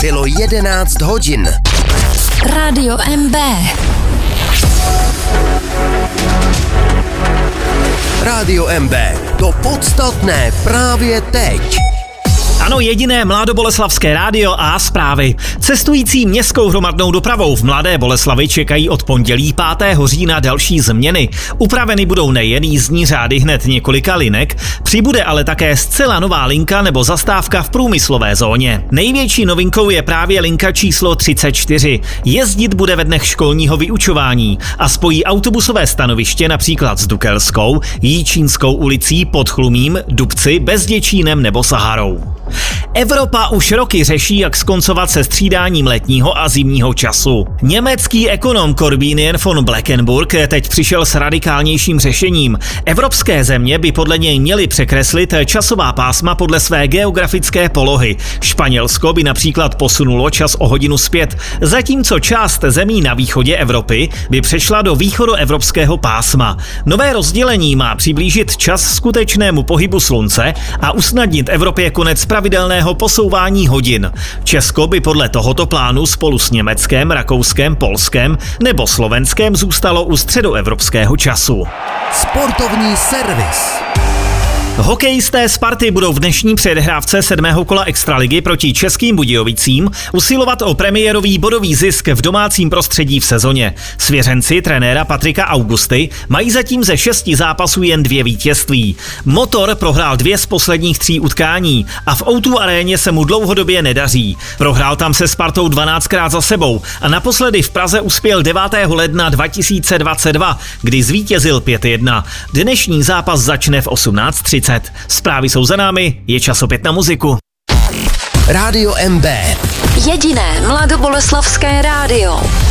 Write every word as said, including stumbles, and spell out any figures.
Bylo jedenáct hodin. Rádio M B. Rádio M B. To podstatné právě teď. Ano, jediné mladoboleslavské rádio a zprávy. Cestující městskou hromadnou dopravou v Mladé Boleslavi čekají od pondělí pátého října další změny. Upraveny budou nejen jízdní řády hned několika linek, přibude ale také zcela nová linka nebo zastávka v průmyslové zóně. Největší novinkou je právě linka číslo třicet čtyři. Jezdit bude ve dnech školního vyučování a spojí autobusové stanoviště například s Dukelskou, Jíčínskou ulicí, Podchlumím, Dubci, Bezděčínem nebo Saharou. Evropa už roky řeší, jak skoncovat se střídáním letního a zimního času. Německý ekonom Corbinian von Bleckenburg teď přišel s radikálnějším řešením. Evropské země by podle něj měly překreslit časová pásma podle své geografické polohy. Španělsko by například posunulo čas o hodinu zpět, zatímco část zemí na východě Evropy by přešla do východoevropského pásma. Nové rozdělení má přiblížit čas skutečnému pohybu slunce a usnadnit Evropě konec pravidelného posouvání hodin. Česko by podle tohoto plánu spolu s Německem, Rakouskem, Polskem nebo Slovenskem zůstalo u středoevropského času. Sportovní servis. Hokejisté Sparty budou v dnešní předhrávce sedmého kola extraligy proti Českým Budějovicím usilovat o premiérový bodový zisk v domácím prostředí v sezóně. Svěřenci trenéra Patrika Augusty mají zatím ze šesti zápasů jen dvě vítězství. Motor prohrál dvě z posledních tří utkání a v ó dva aréně se mu dlouhodobě nedaří. Prohrál tam se Spartou dvanáctkrát za sebou a naposledy v Praze uspěl devátého ledna dva tisíce dvacet dva, kdy zvítězil pět jedna. Dnešní zápas začne v osmnáct třicet. Zprávy jsou za námi, je čas opět na muziku. Rádio M B. Jediné mladoboleslavské rádio.